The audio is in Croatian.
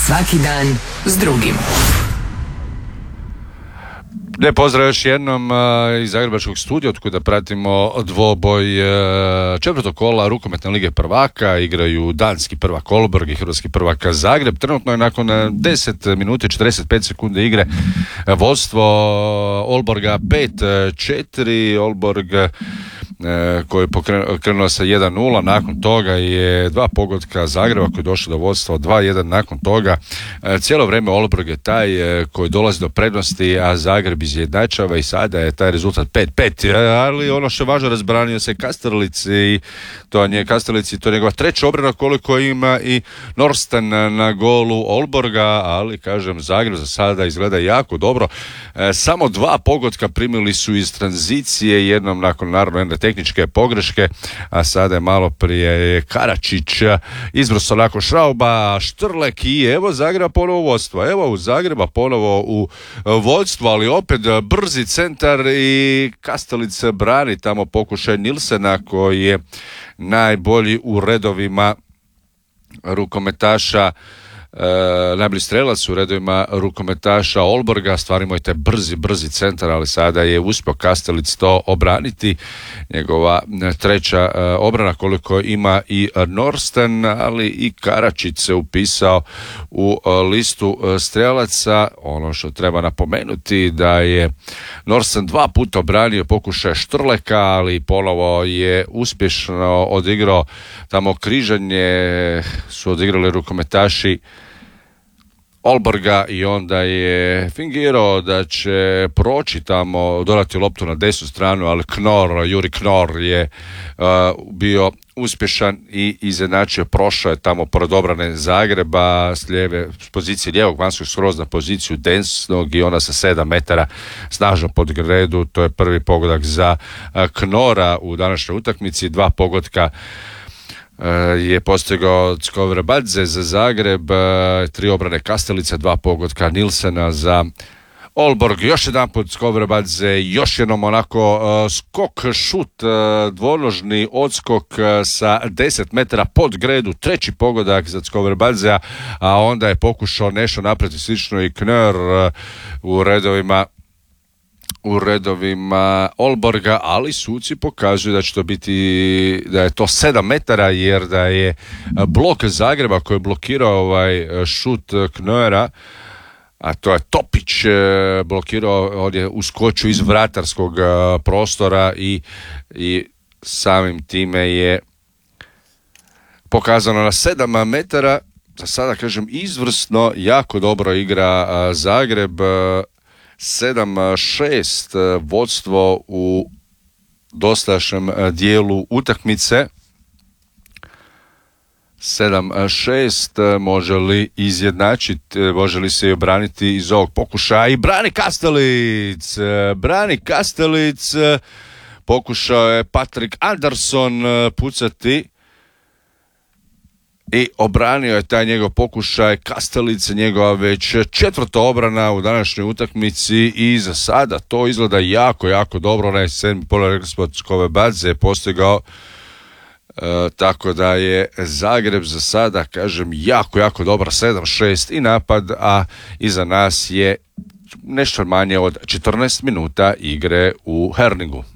Svaki dan s drugim. Lijep pozdrav još jednom iz Zagrebačkog studija, otkuda pratimo dvoboj četvrtog kola rukometne lige prvaka. Igraju danski prvak Aalborg i hrvatski prvak Zagreb. Trenutno je nakon 10 minuta i 45 sekunde igre vodstvo Aalborga 5-4. Aalborg koji je krenuo sa 1-0, nakon toga je dva pogotka Zagreba koji je došao do vodstva 2-1 nakon toga. Cijelo vrijeme Aalborg je taj koji dolazi do prednosti, a Zagreb izjednačava i sada je taj rezultat 5-5, ali ono što je važno, razbranio se Kasteljic i to nije Kasteljic i to je njegova treća obrana koliko ima i Norsten na golu Aalborga, ali kažem Zagreb za sada izgleda jako dobro. Samo dva pogotka primili su iz tranzicije, jednom nakon naravno jedne tehničke pogreške, a sada je malo prije Karačić izbrso nakon Šrauba, Štrlek i evo Zagreba ponovo u vodstvo. Evo u Zagreba ponovo u vodstvo, ali opet brzi centar i Kasteljic brani tamo pokušaj Nilsena koji je najbolji u redovima rukometaša, najbolji strelac u redovima rukometaša Aalborga. Stvarimo je taj brzi centar, ali sada je uspio Kasteljic to obraniti. Njegova treća obrana koliko ima i Norsten, ali i Karačić se upisao u listu strelaca. Ono što treba napomenuti da je Norsten dva puta obranio pokušaj Štrleka, ali ponovo je uspješno odigrao tamo križanje, su odigrali rukometaši Aalborga i onda je fingirao da će proći tamo, dodati loptu na desnu stranu, ali Juri Knor je bio uspješan i izjednačio, prošao je tamo pored obrane Zagreba s pozicije lijevog vanjskog skroz na poziciju desnog i ona sa 7 metara snažno pod gredu. To je prvi pogodak za Knora u današnjoj utakmici. Dva pogotka je postigao Skoverbadze za Zagreb, tri obrane Kasteljica, dva pogotka Nilsena za Aalborg, još jedan put Skoverbadze, još jednom onako skok, šut, dvonožni odskok sa 10 metara pod gredu, treći pogodak za Skoverbadze, a onda je pokušao nešto napraviti slično i Knör u redovima Aalborga, ali suci pokazuju da će to biti, da je to 7 metara, jer da je blok Zagreba koji je blokirao ovaj šut Knöra, a to je Topić, blokirao, on je uskočio iz vratarskog prostora i samim time je pokazano na 7 metara. Za sada kažem izvrsno, jako dobro igra Zagreb. 7-6 vodstvo u dosadašnjem dijelu utakmice. 7-6 može li izjednačiti, može li se i obraniti iz ovog pokušaja i brani Kasteljic, pokušao je Patrik Andersson pucati i obranio je taj njegov pokušaj Kasteljic, njegova već četvrta obrana u današnjoj utakmici i za sada to izgleda jako dobro. Onaj 7 pola rekli smo od Skoverbadze je postigao, tako da je Zagreb za sada kažem jako dobro, 7-6 i napad, a iza nas je nešto manje od 14 minuta igre u Herningu.